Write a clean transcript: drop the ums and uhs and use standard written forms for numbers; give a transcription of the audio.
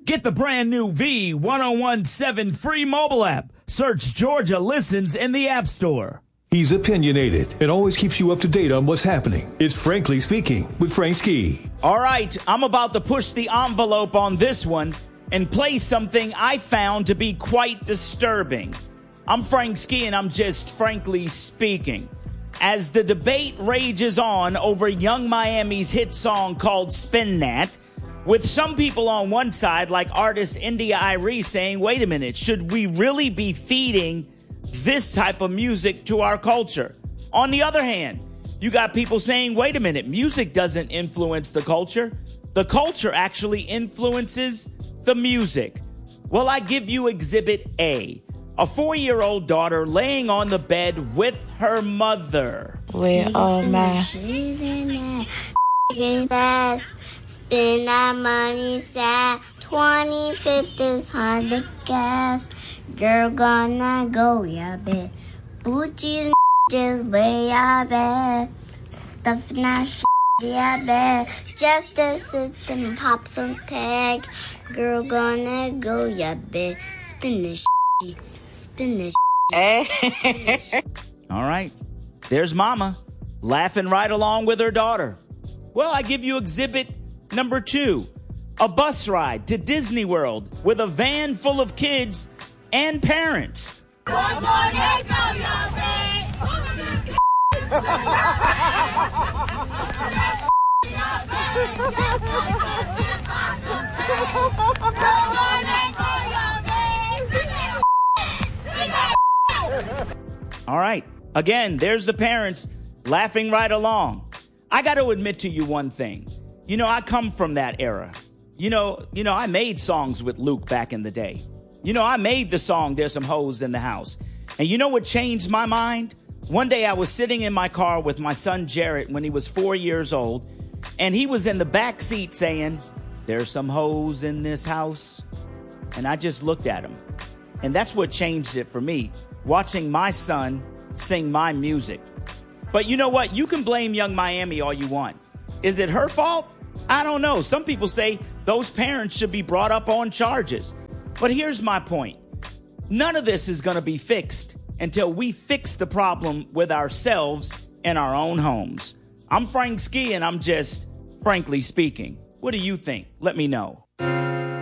Get the brand new V1017 free mobile app. Search Georgia Listens in the App Store. He's opinionated and always keeps you up to date on what's happening. It's Frankly Speaking with Frank Ski. All right, I'm about to push the envelope on this one and play something I found to be quite disturbing. I'm Frank Ski, and I'm just frankly speaking. As the debate rages on over Young Miami's hit song called Spin That, with some people on one side, like artist India.Arie, saying, wait a minute, should we really be feeding this type of music to our culture? On the other hand, you got people saying, wait a minute, music doesn't influence the culture. The culture actually influences the music. Well, I give you Exhibit A, a 4-year-old daughter laying on the bed with her mother. With all my fast, spend that money sad, 25th is hard to guess. Girl gonna go, yeah, bet. Boochies just way, I bet. Stuffing that shit, yeah, bet. Just to sit and pop some tags. Girl gonna go, yeah, bet. Spin the shit, spin the shit. All right, there's mama laughing right along with her daughter. Well, I give you Exhibit number 2, a bus ride to Disney World with a van full of kids and parents. All right, again, there's the parents laughing right along. I got to admit to you one thing. You know, I come from that era. You know, I made songs with Luke back in the day. You know, I made the song There's Some Hoes in the House. And you know what changed my mind? One day I was sitting in my car with my son Jarrett when he was 4 years old, and he was in the back seat saying, there's some hoes in this house. And I just looked at him. And that's what changed it for me, watching my son sing my music. But you know what? You can blame Young Miami all you want. Is it her fault? I don't know. Some people say those parents should be brought up on charges. But here's my point. None of this is going to be fixed until we fix the problem with ourselves in our own homes. I'm Frank Ski, and I'm just frankly speaking. What do you think? Let me know.